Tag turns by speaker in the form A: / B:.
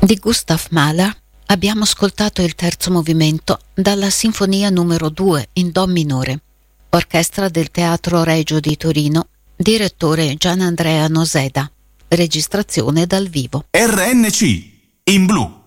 A: Di Gustav Mahler abbiamo ascoltato il terzo movimento dalla Sinfonia numero 2 in Do minore, orchestra del Teatro Regio di Torino, direttore Gianandrea Noseda, registrazione dal vivo.
B: RNC in blu.